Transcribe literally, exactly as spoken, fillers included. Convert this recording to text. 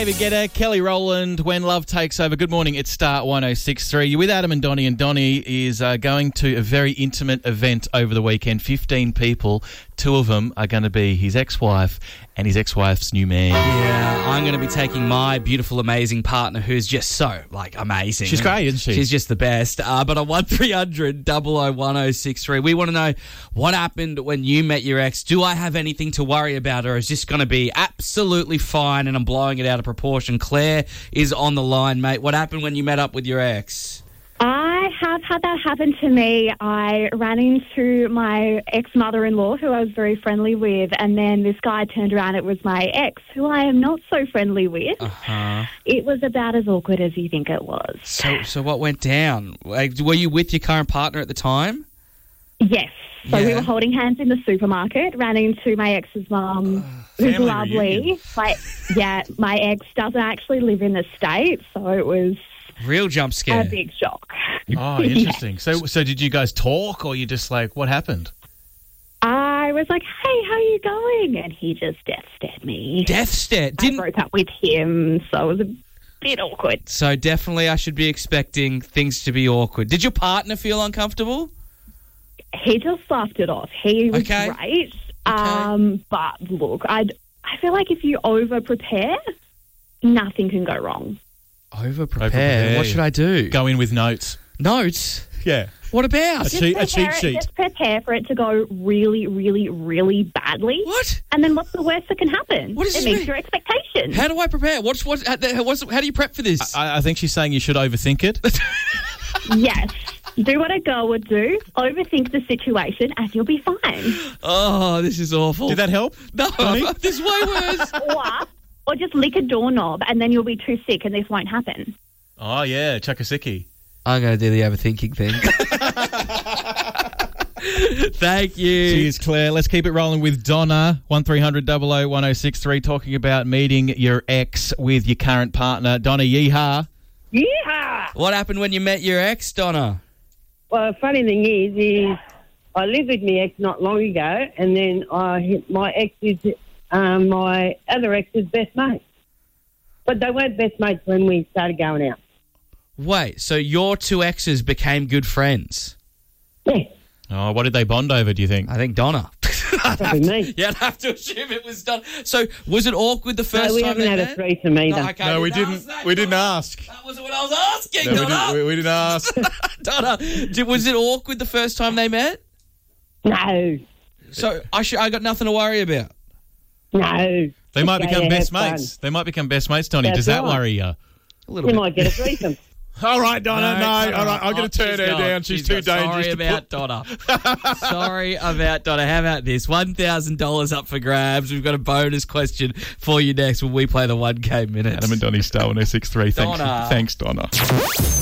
David Guetta, Kelly Rowland, When Love Takes Over. Good morning, it's Star one oh six point three. You're with Adam and Donnie, and Donnie is uh, going to a very intimate event over the weekend. fifteen people, two of them are going to be his ex-wife and his ex-wife's new man. Yeah, I'm going to be taking my beautiful, amazing partner who's just so, like, amazing. She's great, isn't she? She's just the best. Uh, but on one three hundred, double oh one oh six three, we want to know what happened when you met your ex. Do I have anything to worry about, or is this going to be absolutely fine and I'm blowing it out of proportion? Claire is on the line, mate. What happened when you met up with your ex? I have had that happen to me. I ran into my ex-mother-in-law, who I was very friendly with, and then this guy turned around. It was my ex, who I am not so friendly with. Uh-huh. It was about as awkward as you think it was. So, so what went down? Like, were you with your current partner at the time? Yes. So Yeah. we were holding hands in the supermarket, ran into my ex's mum, who's family lovely. reunion. But, yeah, my ex doesn't actually live in the States, so it was Real jump scare. a big shock. Oh, interesting. So, so did you guys talk, or you just like, what happened? I was like, hey, how are you going? And he just death stared me. Death stare. I Didn't. broke up with him, so it was a bit awkward. So definitely I should be expecting things to be awkward. Did your partner feel uncomfortable? He just laughed it off. He was Okay. great. Um, but look, I I feel like if you over prepare, nothing can go wrong. Over prepare. Over-prepare. What should I do? Go in with notes. Notes? Yeah. What about? A cheat, a cheat Prepare it- sheet. Just prepare for it to go really, really, really badly. What? And then what's the worst that can happen? What does it this meets mean? your expectations. How do I prepare? What's what? How, what's, how do you prep for this? I, I think she's saying you should overthink it. Yes. Do what a girl would do. Overthink the situation and you'll be fine. Oh, this is awful. Did that help? No, Donnie? this is way worse. or, or just lick a doorknob and then you'll be too sick and this won't happen. Oh, yeah, Chakasiki. I'm going to do the overthinking thing. Thank you. Cheers, Claire. Let's keep it rolling with Donna, one three hundred double oh one oh six three, talking about meeting your ex with your current partner. Donna, yeehaw. Yeah. What happened when you met your ex, Donna? Well, the funny thing is, is I lived with my ex not long ago, and then I my ex is um, my other ex's best mate. But they weren't best mates when we started going out. Wait, so your two exes became good friends? Yeah, Oh, what did they bond over, do you think? I think Donna. I'd probably have to, me. yeah, I'd have to assume it was Donna. So was it awkward the first No, we time haven't they had met? a threesome either. No, okay, No, I we didn't didn't. ask that, We didn't Donna. ask. That wasn't what I was asking, No, we, Donna. didn't, we, we didn't ask. Donna, did, was it awkward the first time they met? No, So I should, I got nothing to worry about. no. They might Okay, become have best fun. mates. They might become best mates, Tony. That's Does that right. worry you? A little You bit. might get a threesome. All right, Donna. No, cut her all right. off. I'm going Oh, to turn she's her gone. down. She's, She's too gone. dangerous Sorry to about Donna. Sorry about Donna. How about this? one thousand dollars up for grabs. We've got a bonus question for you next when we play the one K minutes. Adam and Donnie, Star one oh six three. Thanks, Donna. thanks, Donna.